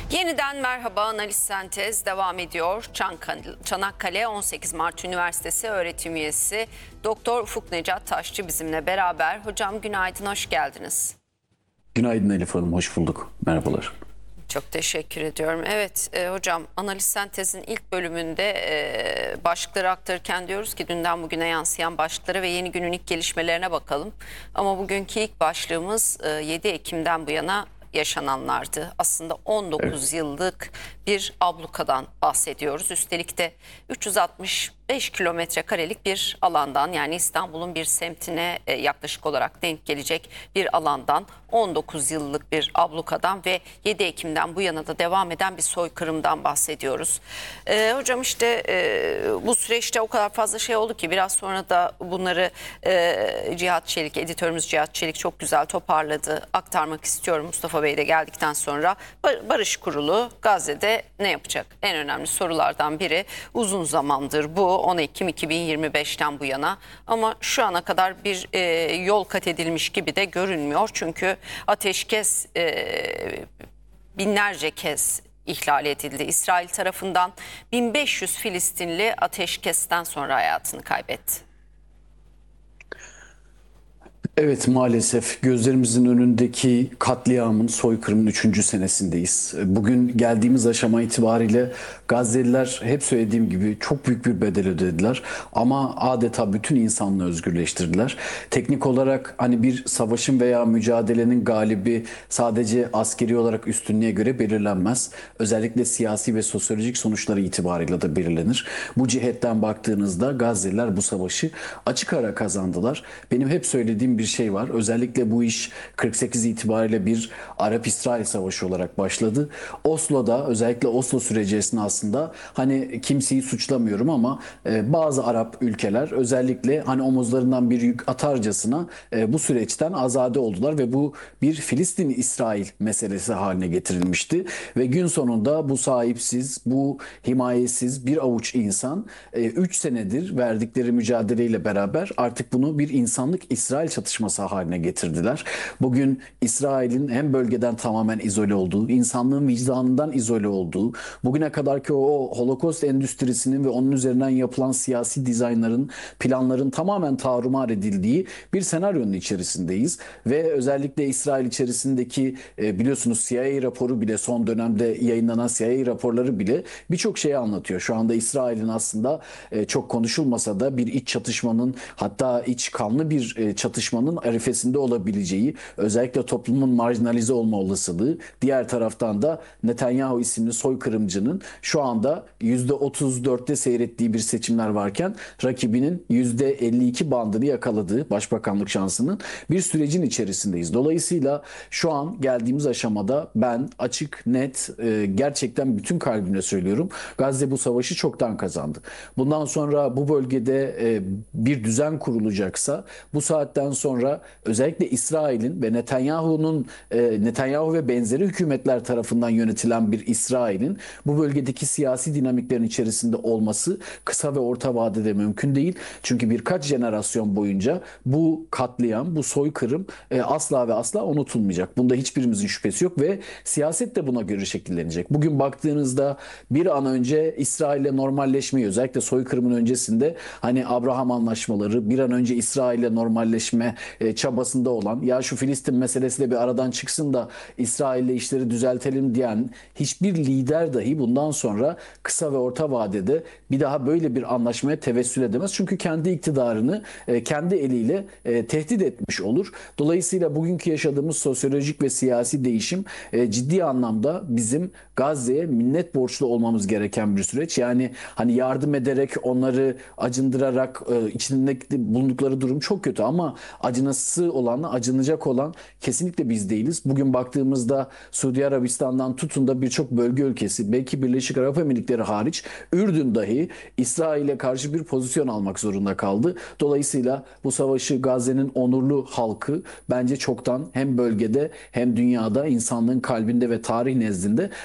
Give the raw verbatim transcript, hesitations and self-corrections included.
Yeniden merhaba, analiz sentez devam ediyor. Çanakkale on sekiz Mart Üniversitesi öğretim üyesi Doktor Ufuk Necat Taşçı bizimle beraber. Hocam günaydın, hoş geldiniz. Günaydın Elif Hanım, hoş bulduk. Merhabalar. Çok teşekkür ediyorum. Evet e, hocam, analiz sentezin ilk bölümünde e, başlıkları aktarırken diyoruz ki dünden bugüne yansıyan başlıklara ve yeni günün ilk gelişmelerine bakalım. Ama bugünkü ilk başlığımız e, yedi Ekim'den bu yana yaşananlardı. Aslında on dokuz evet. yıllık bir ablukadan bahsediyoruz. Üstelik de üç yüz altmış beş kilometre karelik bir alandan, yani İstanbul'un bir semtine yaklaşık olarak denk gelecek bir alandan, on dokuz yıllık bir ablukadan ve yedi Ekim'den bu yana da devam eden bir soykırımdan bahsediyoruz. Ee, hocam işte e, bu süreçte o kadar fazla şey oldu ki biraz sonra da bunları e, Cihat Çelik, editörümüz Cihat Çelik çok güzel toparladı. Aktarmak istiyorum Mustafa Bey de geldikten sonra. Barış Kurulu Gazze'de ne yapacak? En önemli sorulardan biri. Uzun zamandır bu. on Ekim iki bin yirmi beşten bu yana, ama şu ana kadar bir e, yol kat edilmiş gibi de görünmüyor. Çünkü ateşkes e, binlerce kez ihlal edildi. İsrail tarafından bin beş yüz Filistinli ateşkesten sonra hayatını kaybetti. Evet, maalesef gözlerimizin önündeki katliamın, soykırımın üçüncü senesindeyiz. Bugün geldiğimiz aşama itibariyle Gazze'liler hep söylediğim gibi çok büyük bir bedel ödediler. Ama adeta bütün insanlığı özgürleştirdiler. Teknik olarak hani bir savaşın veya mücadelenin galibi sadece askeri olarak üstünlüğe göre belirlenmez. Özellikle siyasi ve sosyolojik sonuçları itibariyle de belirlenir. Bu cihetten baktığınızda Gazze'liler bu savaşı açık ara kazandılar. Benim hep söylediğim bir şey var. Özellikle bu iş kırk sekiz itibariyle bir Arap-İsrail savaşı olarak başladı. Oslo'da, özellikle Oslo süreci esnasında hani kimseyi suçlamıyorum ama e, bazı Arap ülkeler özellikle hani omuzlarından bir yük atarcasına e, bu süreçten azade oldular ve bu bir Filistin-İsrail meselesi haline getirilmişti. Ve gün sonunda bu sahipsiz, bu himayesiz bir avuç insan üç e, senedir verdikleri mücadeleyle beraber artık bunu bir insanlık-İsrail çatışması haline getirdiler. Bugün İsrail'in hem bölgeden tamamen izole olduğu, insanlığın vicdanından izole olduğu, bugüne kadarki o Holocaust endüstrisinin ve onun üzerinden yapılan siyasi dizaynların, planların tamamen tarumar edildiği bir senaryonun içerisindeyiz. Ve özellikle İsrail içerisindeki biliyorsunuz C I A raporu bile, son dönemde yayınlanan C I A raporları bile birçok şeyi anlatıyor. Şu anda İsrail'in aslında çok konuşulmasa da bir iç çatışmanın, hatta iç kanlı bir çatışmanın arifesinde olabileceği, özellikle toplumun marjinalize olma olasılığı, diğer taraftan da Netanyahu isimli soykırımcının şu anda yüzde otuz dörtte seyrettiği bir seçimler varken rakibinin yüzde elli iki bandını yakaladığı başbakanlık şansının bir sürecin içerisindeyiz. Dolayısıyla şu an geldiğimiz aşamada ben açık, net, gerçekten bütün kalbimle söylüyorum, Gazze bu savaşı çoktan kazandı. Bundan sonra bu bölgede bir düzen kurulacaksa bu saatten sonra özellikle İsrail'in ve Netanyahu'nun Netanyahu ve benzeri hükümetler tarafından yönetilen bir İsrail'in bu bölgedeki siyasi dinamiklerin içerisinde olması kısa ve orta vadede mümkün değil. Çünkü birkaç jenerasyon boyunca bu katliam, bu soykırım asla ve asla unutulmayacak. Bunda hiçbirimizin şüphesi yok ve siyaset de buna göre şekillenecek. Bugün baktığınızda bir an önce İsrail'le normalleşmeyi, özellikle soykırımın öncesinde hani Abraham anlaşmaları, bir an önce İsrail'le normalleşme çabasında olan, ya şu Filistin meselesi de bir aradan çıksın da İsrail'le işleri düzeltelim diyen hiçbir lider dahi bundan sonra kısa ve orta vadede bir daha böyle bir anlaşmaya tevessül edemez. Çünkü kendi iktidarını kendi eliyle tehdit etmiş olur. Dolayısıyla bugünkü yaşadığımız sosyolojik ve siyasi değişim ciddi anlamda bizim Gazze'ye minnet borçlu olmamız gereken bir süreç. Yani hani yardım ederek, onları acındırarak, içinde bulundukları durum çok kötü ama acınası olan, acınacak olan kesinlikle biz değiliz. Bugün baktığımızda Suudi Arabistan'dan tutun da birçok bölge ülkesi, belki Birleşik Arap Emirlikleri hariç, Ürdün dahi İsrail'e karşı bir pozisyon almak zorunda kaldı. Dolayısıyla bu savaşı Gazze'nin onurlu halkı bence çoktan hem bölgede hem dünyada insanlığın kalbinde ve tarih nezdinde